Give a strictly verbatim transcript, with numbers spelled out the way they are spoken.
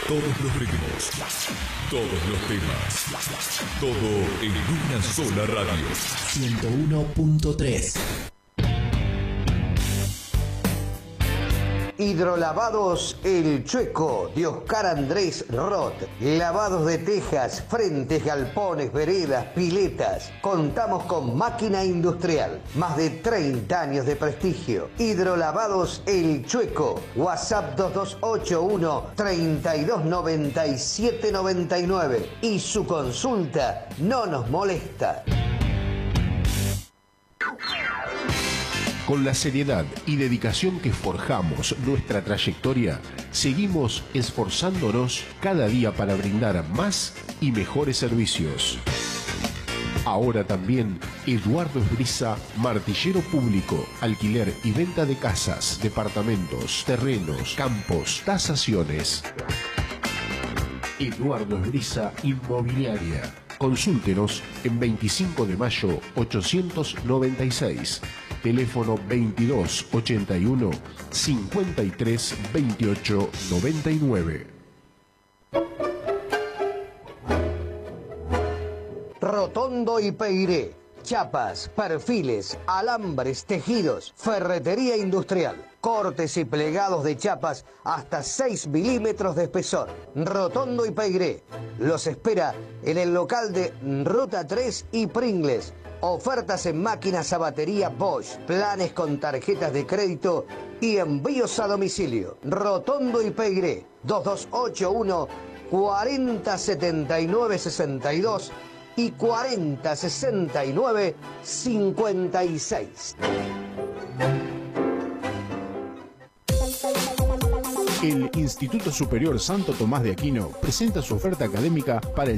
Todos los ritmos, todos los temas, todo en una sola radio. ciento uno punto tres. Hidrolavados El Chueco de Oscar Andrés Roth. Lavados de tejas, frentes, galpones, veredas, piletas. Contamos con máquina industrial. Más de treinta años de prestigio. Hidrolavados El Chueco. WhatsApp dos dos ocho uno, treinta y dos noventa y siete noventa y nueve. Y su consulta no nos molesta. Con la seriedad y dedicación que forjamos nuestra trayectoria, seguimos esforzándonos cada día para brindar más y mejores servicios. Ahora también Eduardo Esbriza, martillero público, alquiler y venta de casas, departamentos, terrenos, campos, tasaciones. Eduardo Esbriza Inmobiliaria. Consúltenos en veinticinco de mayo ochocientos noventa y seis. Teléfono veintidós ochenta y uno, cincuenta y tres veintiocho noventa y nueve. Rotondo y Peiré. Chapas, perfiles, alambres, tejidos, ferretería industrial, cortes y plegados de chapas hasta seis milímetros de espesor. Rotondo y Peiré los espera en el local de Ruta tres y Pringles. Ofertas en máquinas a batería Bosch, planes con tarjetas de crédito y envíos a domicilio. Rotondo y Peiré, dos dos ocho uno, cuarenta setenta y nueve sesenta y dos y cuarenta sesenta y nueve cincuenta y seis. El Instituto Superior Santo Tomás de Aquino presenta su oferta académica para el